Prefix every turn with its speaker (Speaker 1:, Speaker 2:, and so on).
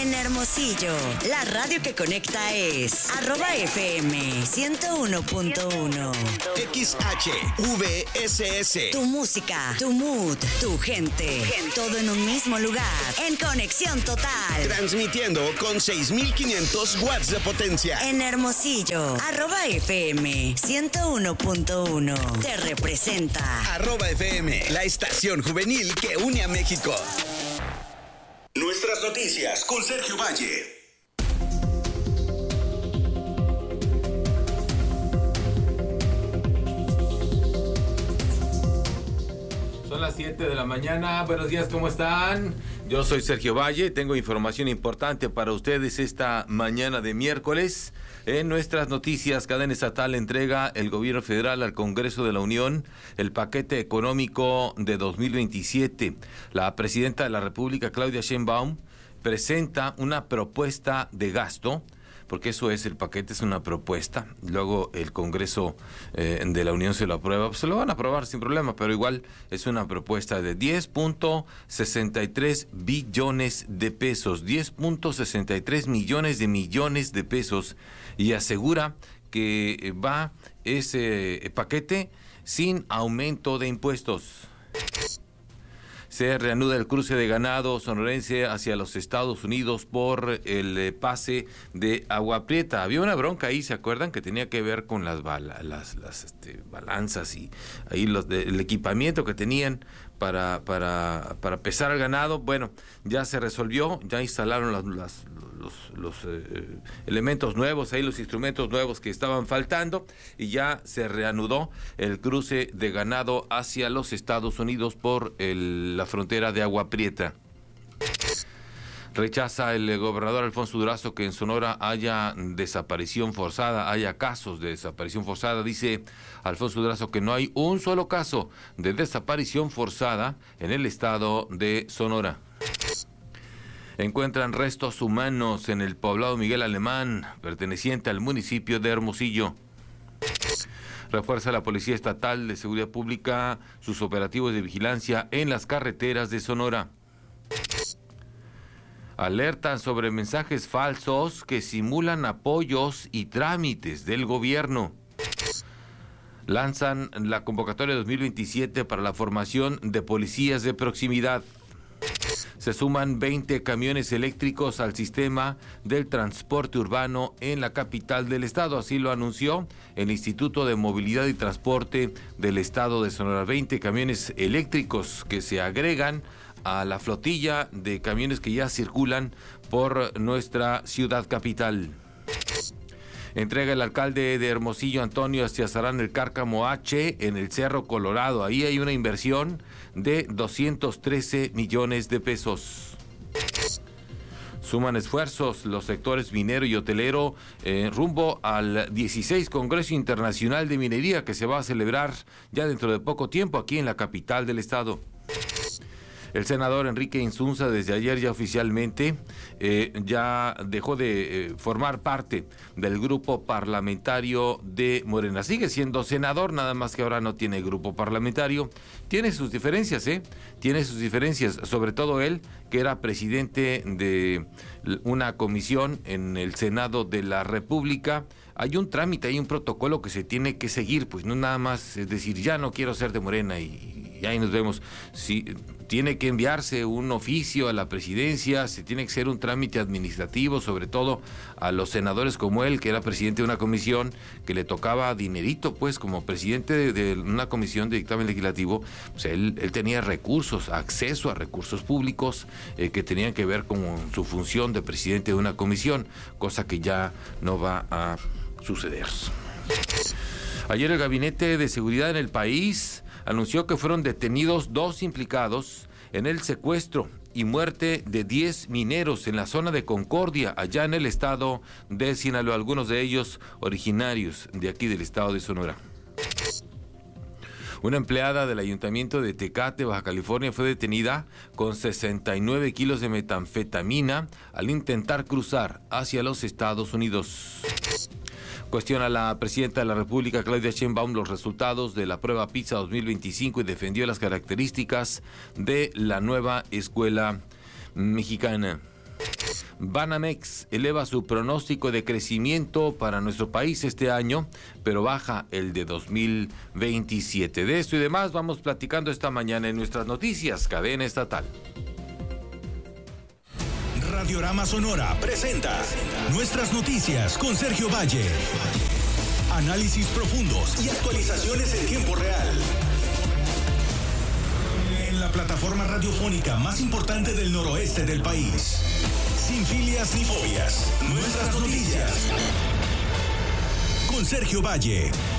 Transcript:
Speaker 1: En Hermosillo, la radio que conecta es @FM 101.1.
Speaker 2: XHVSS.
Speaker 1: Tu música, tu mood, tu gente. Todo en un mismo lugar. En conexión total.
Speaker 2: Transmitiendo con 6,500 watts de potencia.
Speaker 1: En Hermosillo, @FM 101.1. Te representa.
Speaker 2: @FM, la estación juvenil que une a México. Nuestras noticias con Sergio Valle.
Speaker 3: Son las 7 de la mañana. Buenos días, ¿cómo están? Yo soy Sergio Valle. Tengo información importante para ustedes esta mañana de miércoles. En nuestras noticias, cadena estatal entrega el gobierno federal al Congreso de la Unión el paquete económico de 2027. La presidenta de la República, Claudia Sheinbaum, presenta una propuesta de gasto, porque eso es, el paquete es una propuesta, luego el Congreso de la Unión se lo aprueba, pues se lo van a aprobar sin problema, pero igual es una propuesta de 10.63 billones de pesos, 10.63 millones de pesos, y asegura que va ese paquete sin aumento de impuestos. Se reanuda el cruce de ganado sonorense hacia los Estados Unidos por el pase de Agua Prieta. Había una bronca ahí, ¿se acuerdan? Que tenía que ver con las balanzas y ahí el equipamiento que tenían para pesar al ganado. Bueno, ya se resolvió, ya instalaron los elementos nuevos, ahí los instrumentos nuevos que estaban faltando, y ya se reanudó el cruce de ganado hacia los Estados Unidos por la frontera de Agua Prieta. Rechaza el gobernador Alfonso Durazo que en Sonora haya desaparición forzada, haya casos de desaparición forzada. Dice Alfonso Durazo que no hay un solo caso de desaparición forzada en el estado de Sonora. Encuentran restos humanos en el poblado Miguel Alemán, perteneciente al municipio de Hermosillo. Refuerza la Policía Estatal de Seguridad Pública sus operativos de vigilancia en las carreteras de Sonora. Alertan sobre mensajes falsos que simulan apoyos y trámites del gobierno. Lanzan la convocatoria 2027 para la formación de policías de proximidad. Se suman 20 camiones eléctricos al sistema del transporte urbano en la capital del estado. Así lo anunció el Instituto de Movilidad y Transporte del estado de Sonora. 20 camiones eléctricos que se agregan a la flotilla de camiones que ya circulan por nuestra ciudad capital. Entrega el alcalde de Hermosillo, Antonio Astiazarán, el Cárcamo H en el Cerro Colorado. Ahí hay una inversión de 213 millones de pesos. Suman esfuerzos los sectores minero y hotelero rumbo al 16 Congreso Internacional de Minería, que se va a celebrar ya dentro de poco tiempo aquí en la capital del estado. El senador Enrique Insunza desde ayer ya oficialmente ya dejó de formar parte del grupo parlamentario de Morena. Sigue siendo senador, nada más que ahora no tiene grupo parlamentario. Tiene sus diferencias, tiene sus diferencias, sobre todo él, que era presidente de una comisión en el Senado de la República. Hay un trámite, hay un protocolo que se tiene que seguir, pues no nada más es decir, ya no quiero ser de Morena y ahí nos vemos. Sí, tiene que enviarse un oficio a la presidencia, se tiene que hacer un trámite administrativo, sobre todo a los senadores como él, que era presidente de una comisión que le tocaba dinerito, pues como presidente de una comisión de dictamen legislativo, pues él tenía recursos, acceso a recursos públicos que tenían que ver con su función de presidente de una comisión, cosa que ya no va a suceder. Ayer el Gabinete de Seguridad en el país anunció que fueron detenidos 2 implicados en el secuestro y muerte de 10 mineros en la zona de Concordia, allá en el estado de Sinaloa, algunos de ellos originarios de aquí del estado de Sonora. Una empleada del Ayuntamiento de Tecate, Baja California, fue detenida con 69 kilos de metanfetamina al intentar cruzar hacia los Estados Unidos. Cuestiona a la presidenta de la República, Claudia Sheinbaum, los resultados de la prueba PISA 2025 y defendió las características de la nueva escuela mexicana. Banamex eleva su pronóstico de crecimiento para nuestro país este año, pero baja el de 2027. De esto y demás vamos platicando esta mañana en nuestras noticias, cadena estatal.
Speaker 2: Radiorama Sonora presenta Nuestras Noticias con Sergio Valle. Análisis profundos y actualizaciones en tiempo real. En la plataforma radiofónica más importante del noroeste del país. Sin filias ni fobias. Nuestras Noticias. Con Sergio Valle.